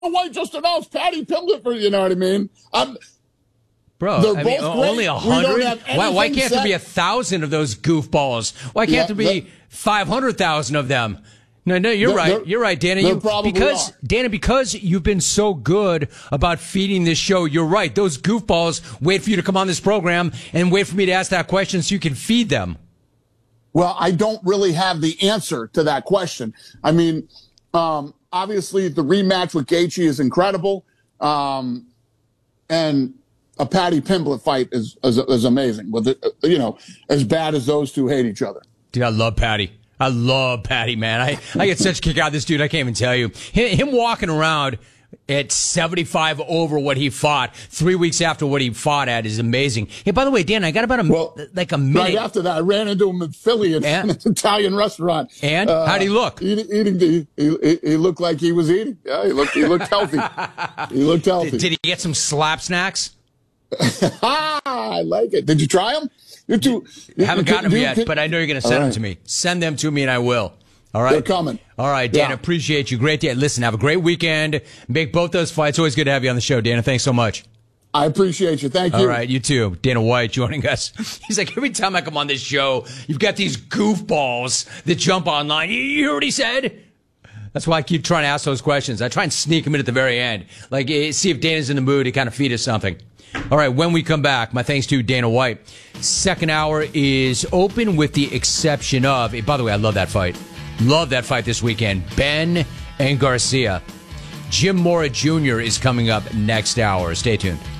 White just announced Patty Pimblett for, you know what I mean? Bro, They're I mean, both great. only 100? Why can't there be 1,000 of those goofballs? Why can't there be 500,000 of them? No, you're right. You're right, Dana. Because you've been so good about feeding this show, you're right. Those goofballs wait for you to come on this program and wait for me to ask that question so you can feed them. Well, I don't really have the answer to that question. I mean, obviously the rematch with Gaethje is incredible. And a Patty Pimblett fight is amazing. With you know, as bad as those two hate each other. Dude, I love Patty. I love Patty, man. I get such a kick out of this dude. I can't even tell you. Him walking around at 75 over what he fought 3 weeks after what he fought at is amazing. Hey, by the way, Dan, I got about a minute. Right after that, I ran into him in Philly at an Italian restaurant. And how'd he look? He looked like he was eating. Yeah, he looked healthy. He looked healthy. Did he get some slap snacks? I like it. Did you try them? Haven't gotten them yet, but I know you're going to send them to me. Send them to me and I will. All right? They're coming. All right, Dana, appreciate you. Great day. Listen, have a great weekend. Make both those fights. Always good to have you on the show, Dana. Thanks so much. I appreciate you. Thank you. All right, you too. Dana White joining us. He's like, every time I come on this show, you've got these goofballs that jump online. You hear what he said? That's why I keep trying to ask those questions. I try and sneak them in at the very end. Like, see if Dana's in the mood to kind of feed us something. All right, when we come back, my thanks to Dana White. Second hour is open with the exception of, by the way, I love that fight. Love that fight this weekend. Ben and Garcia. Jim Mora Jr. is coming up next hour. Stay tuned.